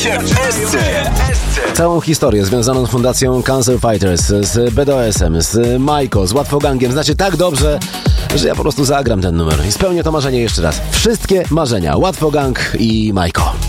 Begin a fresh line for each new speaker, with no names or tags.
się w SC.
Całą historię związaną z fundacją Cancer Fighters, z BDS-em, z Majko, z Łatwogangiem znacie tak dobrze, że ja po prostu zagram ten numer i spełnię to marzenie jeszcze raz. Wszystkie marzenia. Łatwogang i Majko.